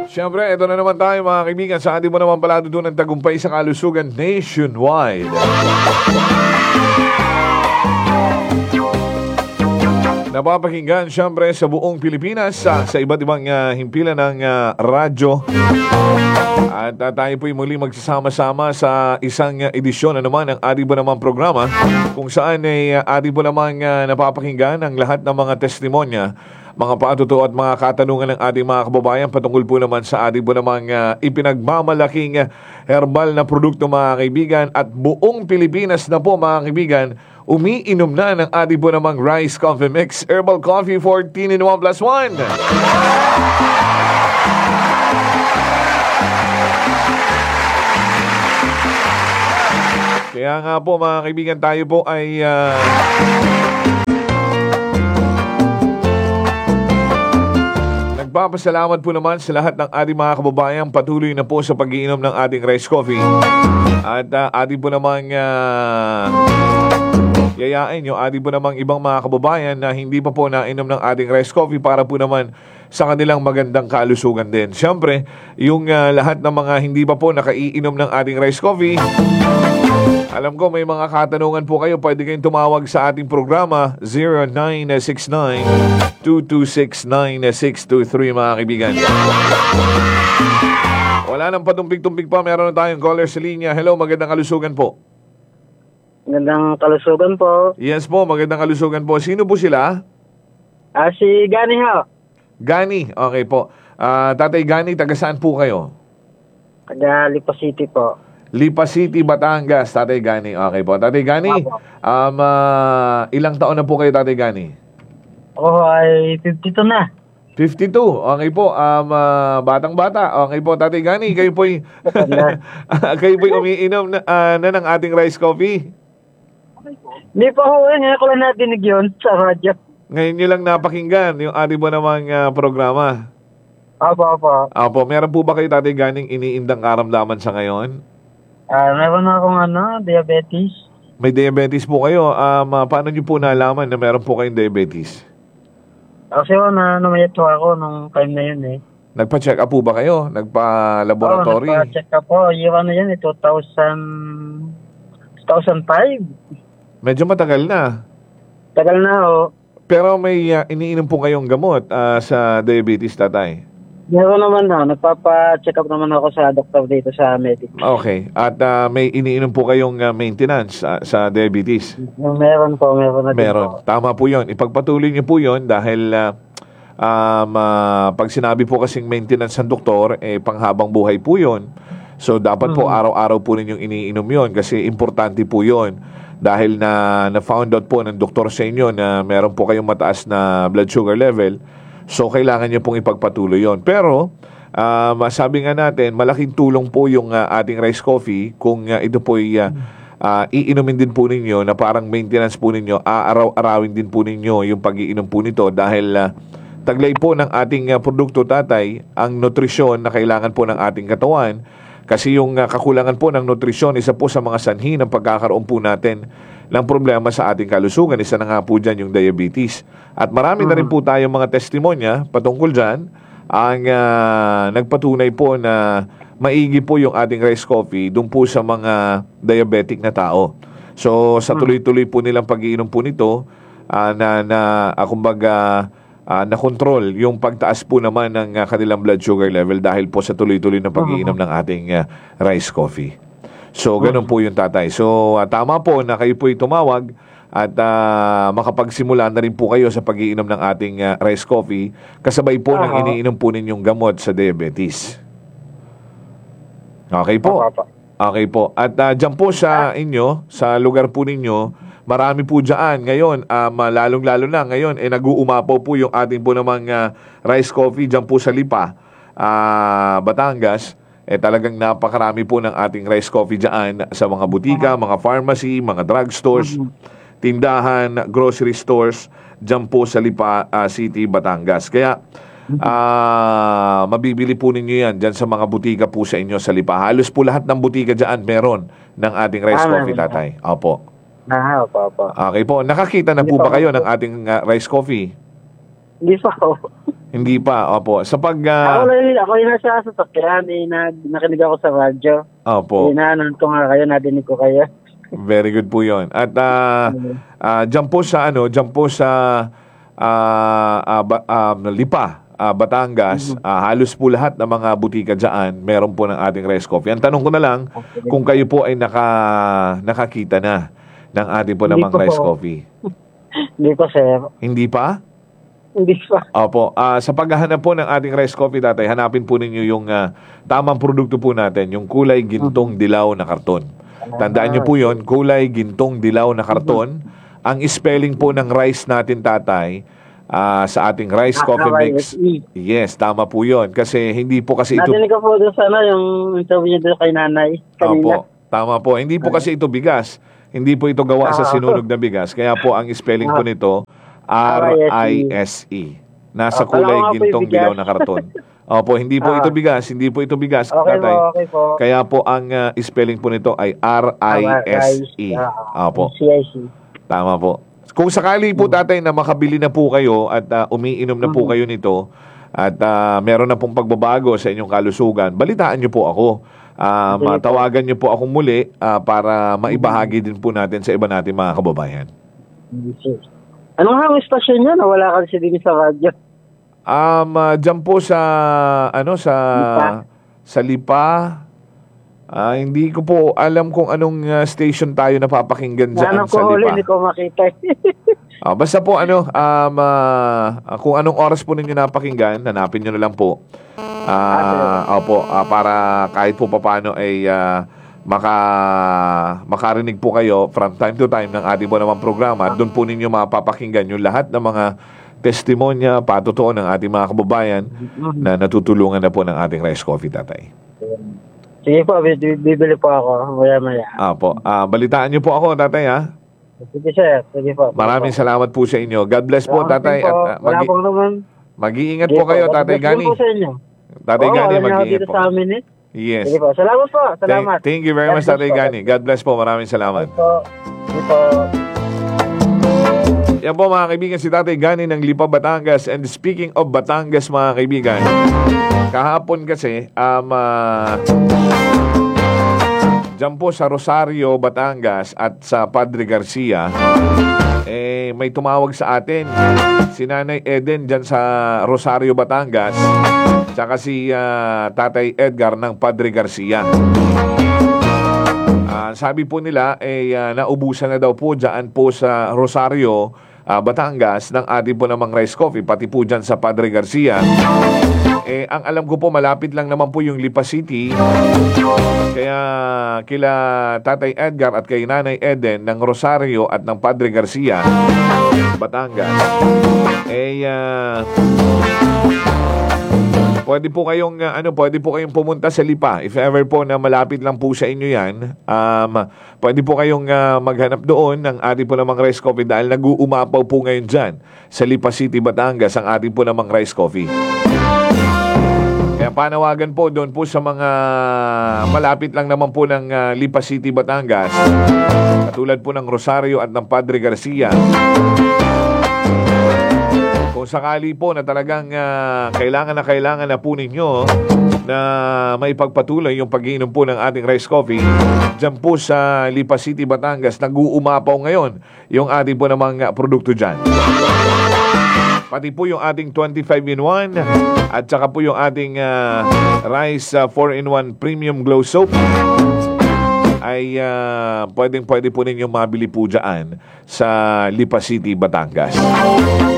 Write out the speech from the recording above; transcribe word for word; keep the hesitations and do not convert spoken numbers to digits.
Siyempre, ito na naman tayo mga kaibigan sa ating mo naman palado doon ng tagumpay sa kalusugan nationwide. Napapakinggan siyempre sa buong Pilipinas sa, sa iba't ibang uh, himpilan ng uh, radyo. At uh, tayo po'y muli magsasama-sama sa isang uh, edisyon na naman ng ating po naman programa kung saan ay uh, ating po naman uh, napapakinggan ang lahat ng mga testimonya, mga patuto at mga katanungan ng ating mga kababayan patungkol po naman sa ating po namang uh, ipinagmamalaking uh, herbal na produkto mga kaibigan, at buong Pilipinas na po mga kaibigan umiinom na ng ating po namang Rice Coffee Mix Herbal Coffee fourteen in one plus one. Kaya nga po mga kaibigan, tayo po ay uh, nagpapasalamat po naman sa lahat ng ating mga kababayan patuloy na po sa pag-iinom ng ating rice coffee. At uh, ating po namang uh, yayain yung ating po namang ibang mga kababayan na hindi pa po nainom ng ating rice coffee para po naman sa kanilang magandang kalusugan din. Siyempre, yung uh, lahat ng mga hindi pa po nakaiinom ng ating rice coffee, alam ko may mga katanungan po kayo, pwede kayong tumawag sa ating programa zero nine six nine, two two six, nine six two three mga kaibigan. Wala nang patumpik-tumpik pa, meron na tayong caller sa linya. Hello, magandang kalusugan po. Magandang kalusugan po. Yes po, magandang kalusugan po. Sino po sila? Ah, si Gani ho. Gani, okay po. Uh, Tatay Gani, taga saan po kayo? Taga Lipa City po. Lipa City, Batangas, Tatay Gani. Okay po. Tatay Gani, um, uh, ilang taon na po kayo, Tatay Gani? Ako ay fifty-two na. fifty-two. Okay po. Um, uh, batang-bata. Okay po, Tatay Gani. Kayo po'y kayo po'y umiinom na, uh, na ng ating rice coffee. Hindi pa ho, ngayon ko lang natinig yun sa radyo. Ngayon nyo lang napakinggan yung ating mo namang uh, programa. Opo, opo. Opo. Meron po ba kayo, Tatay Ganing, iniindang karamdaman sa ngayon? Ah, uh, meron na akong ano, diabetes. May diabetes po kayo. Um, uh, paano nyo po nalaman na meron po kayong diabetes? Kasi ho, na namayat ho ako nung time na yun eh. Nagpa-check up po ba kayo? Nagpa-laboratory? Oo, nagpa-check up po. Year ano yan eh, two thousand, two thousand five. Medyo matagal na. Tagal na ho. Pero may uh, iniinom po kayong gamot uh, sa diabetes, Tatay? Meron naman ho. Nagpapa-check up naman ako sa doktor dito sa medic. Okay. At uh, may iniinom po kayong uh, maintenance uh, sa diabetes? Meron po, meron na din Meron. po. Tama po yun. Ipagpatuloy niyo po yun dahil uh, um, uh, pag sinabi po kasing maintenance ng doktor, eh, panghabang buhay po yun. So, dapat po Mm-hmm. araw-araw po ninyong iniinom yun kasi importante po yun. Dahil na na-found out po ng doktor sa inyo na meron po kayong mataas na blood sugar level, so kailangan niyo pong ipagpatuloy yon. Pero, uh, sabi nga natin, malaking tulong po yung uh, ating rice coffee kung uh, ito po ay uh, uh, iinumin din po ninyo na parang maintenance po ninyo, aaraw-arawin din po ninyo yung pag-iinom po nito dahil uh, taglay po ng ating uh, produkto, Tatay, ang nutrisyon na kailangan po ng ating katawan. Kasi yung uh, kakulangan po ng nutrisyon, isa po sa mga sanhi ng pagkakaroon po natin ng problema sa ating kalusugan. Isa na nga po dyan yung diabetes. At marami na rin po tayong mga testimonya patungkol dyan ang uh, nagpatunay po na maigi po yung ating rice coffee dun po sa mga diabetic na tao. So sa tuloy-tuloy po nilang pag-iinom po nito, uh, na, na uh, kumbaga, Uh, na-control yung pagtaas po naman ng uh, kanilang blood sugar level dahil po sa tuloy-tuloy na pag-iinom ng ating uh, rice coffee. So, ganun po yung, Tatay. So, uh, tama po na kayo po'y tumawag at uh, makapagsimula na rin po kayo sa pag-iinom ng ating uh, rice coffee kasabay po ng iniinom po ninyong gamot sa diabetes. Okay po? Okay po. At uh, dyan po sa inyo, sa lugar po ninyo, marami po dyan ngayon, um, lalong-lalo na ngayon, eh, nag-uumapaw po yung ating po namang uh, rice coffee dyan po sa Lipa, uh, Batangas. Eh, talagang napakarami po ng ating rice coffee dyan sa mga butika, mga pharmacy, mga drugstores, tindahan, grocery stores, dyan po sa Lipa uh, City, Batangas. Kaya, uh, mabibili po ninyo yan dyan sa mga butika po sa inyo sa Lipa. Halos po lahat ng butika dyan meron ng ating rice coffee, Tatay. Opo. Ah, opo, opo. Okay po. Nakakita na po ba kayo ng ating uh, rice coffee? Hindi pa ako. Hindi pa, opo. Sa pag... Ako ah, lang, ako yung nasa sasakyan, eh, na, nakinig ako sa radyo. opo. Eh, naanon ko nga kayo, nadinig ko kayo. Very good po 'yon. At ah ah, diyan po sa ano, diyan po sa ah, ah, ba- um, Lipa, ah, Batangas, ah, halos po lahat ng mga butika diyan meron po ng ating Rice Coffee. Ang tanong ko na lang kung kayo po ay naka nakakita na ng ating po Hindi namang pa Rice po. Coffee. Hindi pa, sir. Hindi pa? Hindi pa. Opo, ah, sa paghahanap po ng ating Rice Coffee, tatay, hanapin po ninyo yung ah, tamang produkto po natin, yung kulay gintong dilaw na karton. Tandaan nyo po yun, kulay gintong dilaw na karton. Ang spelling po ng rice natin, tatay, ah, sa ating rice coffee mix. Yes, tama po yun. Kasi hindi po kasi ito... Nadinig ko po doon sana yung interview niyo doon kay nanay. Kanina. Opo, tama po. Hindi po kasi ito bigas. Hindi po ito gawa sa Ah. sinunog na bigas. Kaya po ang spelling po nito, R I S E. Nasa Ah, kala ko kulay nga po yung gintong bigas. dilaw na karton. Opo, hindi po Ah. ito bigas. Hindi po ito bigas, Okay tatay. po, okay po. Kaya po ang ah, spelling po nito ay R I S E. Ah, Opo, C I C. tama po. Kung sakali po, tatay, na makabili na po kayo at ah, umiinom na po kayo nito at ah, meron na pong pagbabago sa inyong kalusugan, balitaan niyo po ako. Ah, Sige po. matawagan niyo po akong muli ah, para maibahagi din po natin sa iba natin mga kababayan. Anong hang istasyon niya? Nawala kasi din sa radyo. Um, uh, dyan po sa, ano, sa, Lipa. sa Lipa, ah, hindi ko po alam kung anong ah, station tayo napapakinggan dyan Hanap sa ko huli, Lipa. hindi ko makita. Ah, basta po, ano, um, ah, kung anong oras po ninyo napakinggan, hanapin nyo na lang po. Ah, opo, ah, para kahit po papano ay ah, maka, makarinig po kayo from time to time ng ating po naman programa. Doon po ninyo mapapakinggan yung lahat ng mga testimonya, patotoo ng ating mga kababayan na natutulungan na po ng ating Rice Coffee, tatay. Sige po, bi- bibili po ako. Maya-maya. Ah, po. Ah, balitaan niyo po ako, tatay, ha? Sige, sir. Sige po. Maraming salamat po sa inyo. God bless po, Salamat tatay. din po. At ah, Wala magi- pong naman. mag-iingat Sige po kayo, God tatay bless din Gani. po sa inyo. Tatay Oo, Gani, alam niyo ako mag-iingat dito po. sa amin eh. Yes. Sige po. Salamat po. Thank, Salamat. thank you very God much, bless Tatay po. Gani. God bless po. Maraming salamat. Sige po. Sige po. Yan po, mga kaibigan, si Tatay Gani ng Lipa, Batangas. And speaking of Batangas, mga kaibigan, kahapon kasi, um, uh, dyan po sa Rosario, Batangas at sa Padre Garcia, eh, may tumawag sa atin. Si Nanay Eden dyan sa Rosario, Batangas, tsaka si ah, Tatay Edgar ng Padre Garcia. Ah, sabi po nila, eh, ah, naubusan na daw po dyan po sa Rosario, ah, Batangas, ng ating po namang Rice Coffee, pati po dyan sa Padre Garcia. Eh, ang alam ko po, malapit lang naman po yung Lipa City. Kaya kila Tatay Edgar at kay Nanay Eden ng Rosario at ng Padre Garcia, Batangas, eh, ah, pwede po kayong uh, ano, pwede po kayong pumunta sa Lipa. If ever po na malapit lang po sa inyo 'yan, um pwede po kayong uh, maghanap doon ng ating po namang Rice Coffee dahil nag-uumapaw po ngayon diyan sa Lipa City, Batangas ang ating po namang Rice Coffee. Kaya panawagan po doon po sa mga malapit lang naman po ng uh, Lipa City, Batangas, katulad po ng Rosario at ng Padre Garcia. Kung sakali po na talagang uh, kailangan na kailangan na po ninyo na may pagpatuloy yung pag-iinom po ng ating Rice Coffee, dyan po sa Lipa City, Batangas, nag-uumapaw ngayon yung ating po namang uh, produkto dyan. Pati po yung ating twenty-five in one at saka po yung ating uh, Rice uh, four in one Premium Glow Soap ay uh, pwedeng pwede po ninyong mabili po dyan sa Lipa City, Batangas.